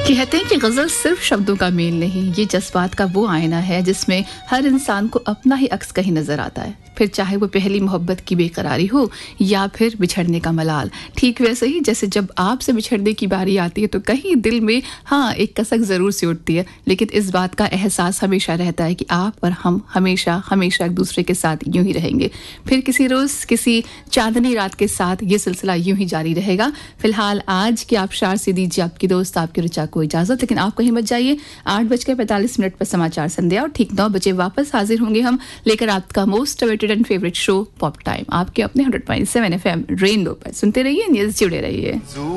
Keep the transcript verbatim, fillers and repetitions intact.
कहते हैं कि गज़ल सिर्फ शब्दों का मेल नहीं, ये जज्बात का वो आईना है जिसमें हर इंसान को अपना ही अक्स कहीं नजर आता है, फिर चाहे वो पहली मोहब्बत की बेकरारी हो या फिर बिछड़ने का मलाल। ठीक वैसे ही जैसे जब आपसे बिछड़ने की बारी आती है तो कहीं दिल में हाँ एक कसक ज़रूर सी उठती है, लेकिन इस बात का एहसास हमेशा रहता है कि आप और हम हमेशा हमेशा एक दूसरे के साथ यूं ही रहेंगे। फिर किसी रोज़ किसी चांदनी रात के साथ ये सिलसिला यूं ही जारी रहेगा। फिलहाल आज की आप शार से दीजिए आपकी दोस्त आपकी ऋचा को इजाजत, लेकिन आप कहीं मत जाइए। आठ बजकर पैंतालीस मिनट पर समाचार संध्या और ठीक नौ बजे वापस हाजिर होंगे हम लेकर आपका most awaited and favourite show pop time, आपके अपने hundred point seven F M rainbow पर। सुनते रहिए, न्यूज़ जुड़े रहिए।